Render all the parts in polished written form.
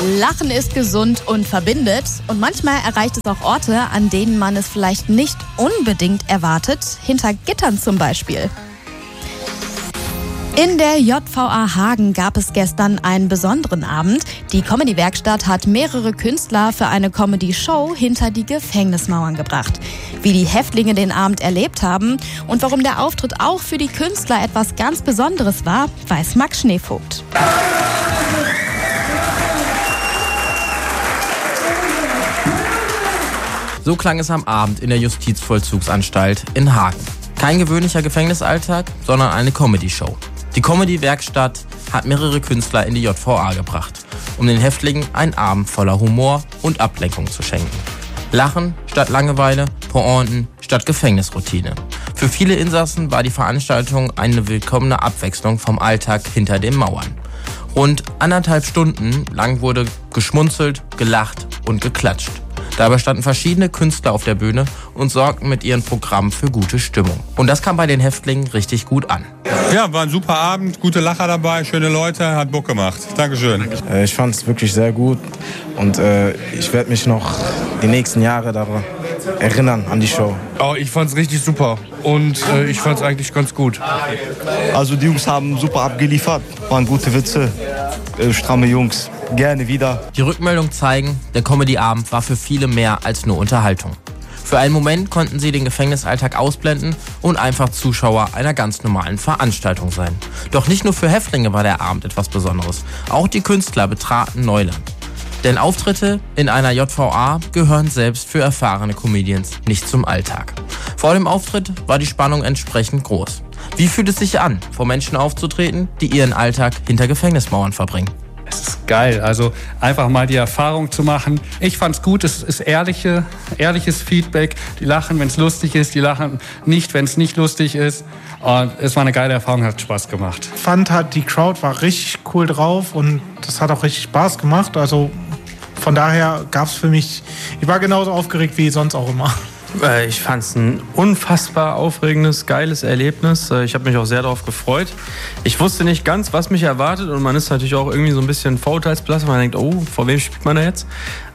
Lachen ist gesund und verbindet. Und manchmal erreicht es auch Orte, an denen man es vielleicht nicht unbedingt erwartet. Hinter Gittern zum Beispiel. In der JVA Hagen gab es gestern einen besonderen Abend. Die Comedy-Werkstatt hat mehrere Künstler für eine Comedy-Show hinter die Gefängnismauern gebracht. Wie die Häftlinge den Abend erlebt haben und warum der Auftritt auch für die Künstler etwas ganz Besonderes war, weiß Max Schneevogt. So klang es am Abend in der Justizvollzugsanstalt in Hagen. Kein gewöhnlicher Gefängnisalltag, sondern eine Comedy-Show. Die Comedy-Werkstatt hat mehrere Künstler in die JVA gebracht, um den Häftlingen einen Abend voller Humor und Ablenkung zu schenken. Lachen statt Langeweile, Pointen statt Gefängnisroutine. Für viele Insassen war die Veranstaltung eine willkommene Abwechslung vom Alltag hinter den Mauern. Rund 1,5 Stunden lang wurde geschmunzelt, gelacht und geklatscht. Dabei standen verschiedene Künstler auf der Bühne und sorgten mit ihren Programmen für gute Stimmung. Und das kam bei den Häftlingen richtig gut an. Ja, war ein super Abend, gute Lacher dabei, schöne Leute, hat Bock gemacht. Dankeschön. Ich fand es wirklich sehr gut und ich werde mich noch die nächsten Jahre daran erinnern an die Show. Oh, ich fand es richtig super und ich fand es eigentlich ganz gut. Also die Jungs haben super abgeliefert, waren gute Witze, stramme Jungs. Gerne wieder. Die Rückmeldungen zeigen, der Comedy-Abend war für viele mehr als nur Unterhaltung. Für einen Moment konnten sie den Gefängnisalltag ausblenden und einfach Zuschauer einer ganz normalen Veranstaltung sein. Doch nicht nur für Häftlinge war der Abend etwas Besonderes. Auch die Künstler betraten Neuland. Denn Auftritte in einer JVA gehören selbst für erfahrene Comedians nicht zum Alltag. Vor dem Auftritt war die Spannung entsprechend groß. Wie fühlt es sich an, vor Menschen aufzutreten, die ihren Alltag hinter Gefängnismauern verbringen? Es ist geil, also einfach mal die Erfahrung zu machen. Ich fand's gut, es ist ehrliches Feedback. Die lachen, wenn es lustig ist, die lachen nicht, wenn es nicht lustig ist. Und es war eine geile Erfahrung, hat Spaß gemacht. Ich fand halt, die Crowd war richtig cool drauf und das hat auch richtig Spaß gemacht. Also von daher gab's für mich, ich war genauso aufgeregt wie sonst auch immer. Ich fand es ein unfassbar aufregendes, geiles Erlebnis. Ich habe mich auch sehr darauf gefreut. Ich wusste nicht ganz, was mich erwartet und man ist natürlich auch irgendwie so ein bisschen vorurteilsbelastet. Man denkt, oh, vor wem spielt man da jetzt?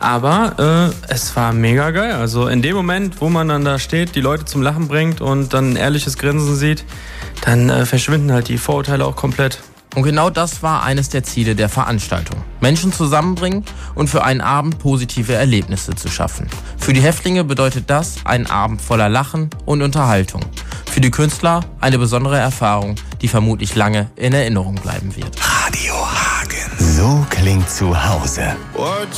Aber es war mega geil. Also in dem Moment, wo man dann da steht, die Leute zum Lachen bringt und dann ein ehrliches Grinsen sieht, dann verschwinden halt die Vorurteile auch komplett. Und genau das war eines der Ziele der Veranstaltung. Menschen zusammenbringen und für einen Abend positive Erlebnisse zu schaffen. Für die Häftlinge bedeutet das einen Abend voller Lachen und Unterhaltung. Für die Künstler eine besondere Erfahrung, die vermutlich lange in Erinnerung bleiben wird. Radio Hagen. So klingt zu Hause.